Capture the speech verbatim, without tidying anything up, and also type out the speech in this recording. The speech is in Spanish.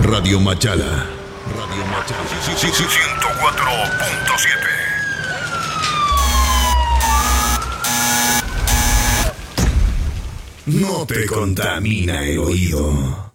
Radio Machala. Radio Machala. ciento cuatro punto siete. No te contamina el oído.